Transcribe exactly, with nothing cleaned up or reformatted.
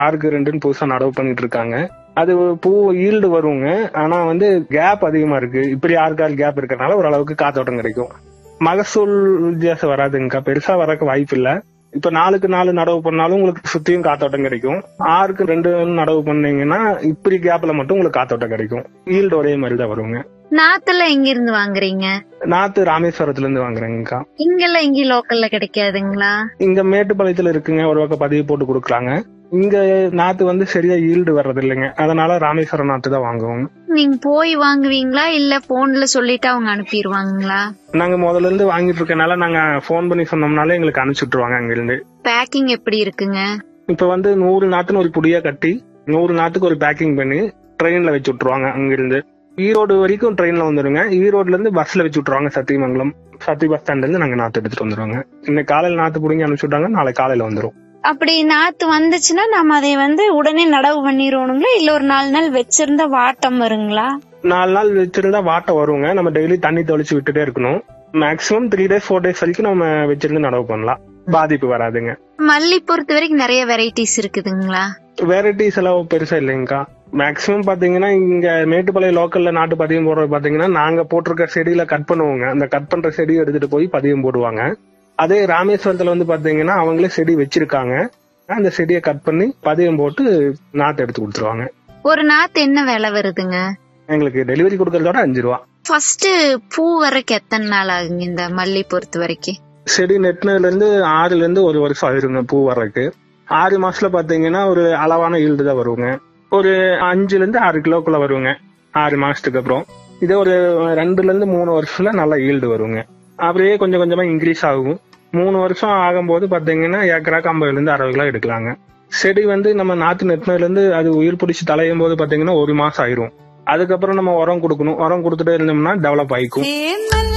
ஆறுக்கு ரெண்டுன்னு புதுசா நடவு பண்ணிட்டு இருக்காங்க. அது பூ ஈல்டு வருங்க. ஆனா வந்து கேப் அதிகமா இருக்கு. இப்படி ஆறுக்கால் கேப் இருக்கறனால ஓரளவுக்கு காத்தோட்டம் கிடைக்கும். மகசூல் வித்தியாசம் வராதுங்கக்கா, பெருசா வரக்கு வாய்ப்பு இல்ல. இப்ப நாலுக்கு நாலு நடவு பண்ணாலும் உங்களுக்கு சுத்தியும் காத்தோட்டம் கிடைக்கும். ஆறுக்கு ரெண்டு நடவு பண்ணீங்கன்னா இப்படி கேப்ல மட்டும் உங்களுக்கு காத்தோட்டம் கிடைக்கும். ஈல்டு ஒரே மாதிரி தான் வருங்க. நாத்துல எங்க இருந்து வாங்குறீங்க? நாத்து ராமேஸ்வரத்துல இருந்து வாங்குறேங்கக்கா. இங்கெல்லாம் எங்க லோக்கல்ல கிடைக்காதுங்களா? இங்க மேட்டுப்பாளையத்துல இருக்குங்க, ஒரு பக்கம் பதிவு போட்டு கொடுக்குறாங்க. இங்க நாத்து வந்து சரியா ஈல்டு வர்றது இல்லைங்க, அதனால ராமேஸ்வரம் நாத்து தான் வாங்குவோம். நீங்க போய் வாங்குவீங்களா இல்ல போன்ல சொல்லிட்டு அவங்க அனுப்பிடுவாங்களா? நாங்க முதல்ல இருந்து வாங்கிட்டு இருக்கனால நாங்க போன் பண்ணி சொன்னோம்னாலே எங்களுக்கு அனுப்பிச்சுட்டுருவாங்க அங்க இருந்து. பேக்கிங் எப்படி இருக்குங்க? இப்ப வந்து நூறு நாத்துன்னு ஒரு புடியா கட்டி நூறு நாத்துக்கு ஒரு பேக்கிங் பண்ணி ட்ரெயின்ல வச்சு விட்டுருவாங்க. அங்கிருந்து ஈரோடு வரைக்கும் ட்ரெயின்ல வந்துருங்க. ஈரோடுல இருந்து பஸ்ல வச்சு விட்டுருவாங்க. சத்தியமங்கலம் சத்தி பஸ் ஸ்டாண்ட்ல இருந்து நாங்க நாத்து எடுத்துட்டு வந்துருவாங்க. இன்னைக்கு காலையில நாத்து புடிங்கி அனுப்பிச்சுட்டாங்க, நாளை காலையில வந்துரும். அப்படி நாத்து வந்துச்சுன்னா நம்ம அதை வந்து உடனே நடவு பண்ணிடுவோங்களா இல்ல ஒரு நாலு நாள் வச்சிருந்தா வாட்டம் வருங்களா? நாலு நாள் வச்சிருந்தா வாட்டம் வருங்க. நம்ம டெய்லி தண்ணி தெளிச்சு விட்டுட்டே இருக்கணும். Maximum three days four days வரைக்கும் நம்ம வச்சிருந்து நடவு பண்ணலாம், பாதிப்பு வராதுங்க. மல்லி பொறுத்த வரைக்கும் நிறைய வெரைட்டிஸ் இருக்குதுங்களா? வெரைட்டிஸ் எல்லாம் பெருசா இல்லைங்கக்கா. மேக்சிமம் பாத்தீங்கன்னா இங்க மேட்டுப்பாளையம் லோக்கல்ல நாட்டு பதியம் போடுறது பாத்தீங்கன்னா நாங்க போட்டிருக்க செடியில கட் பண்ணுவோங்க. அந்த கட் பண்ற செடியை எடுத்துட்டு போய் பதியம் போடுவாங்க. அதே ராமேஸ்வரத்துல வந்து பாத்தீங்கன்னா அவங்களே செடி வச்சிருக்காங்க. அந்த செடியை கட் பண்ணி பதியம் போட்டு நாத்து எடுத்து கொடுத்துருவாங்க. ஒரு நாத்து என்ன விலை வருதுங்க? எங்களுக்கு டெலிவரி கொடுக்கறதோட அஞ்சு ரூபா. ஃபர்ஸ்ட் பூ வரைக்கும் எத்தனை நாள் ஆகுங்க இந்த மல்லி பொறுத்த வரைக்கும்? செடி நெட்டினதுல இருந்து ஆறுல இருந்து ஒரு வருஷம் ஆயிருங்க பூ வர்றதுக்கு. ஆறு மாசத்துல பாத்தீங்கன்னா ஒரு அளவான ஈல்டு தான் வருங்க. ஒரு அஞ்சுல இருந்து ஆறு கிலோக்குள்ள வருங்க ஆறு மாசத்துக்கு அப்புறம். இதே ஒரு ரெண்டுல இருந்து மூணு வருஷத்துல நல்லா ஈல்டு வருங்க. அப்படியே கொஞ்சம் கொஞ்சமா இன்க்ரீஸ் ஆகும். மூணு வருஷம் ஆகும்போது பாத்தீங்கன்னா ஏக்கராக்கு ஐம்பதுல இருந்து அறுபது கிலோ எடுக்கலாங்க. செடி வந்து நம்ம நாத்து நெட்டினதுல இருந்து அது உயிர் பிடிச்சி தலையும் போது பாத்தீங்கன்னா ஒரு மாசம் ஆயிரும். அதுக்கப்புறம் நம்ம உரம் கொடுக்கணும். உரம் கொடுத்துட்டே இருந்தோம்னா டெவலப் ஆயிக்கும்.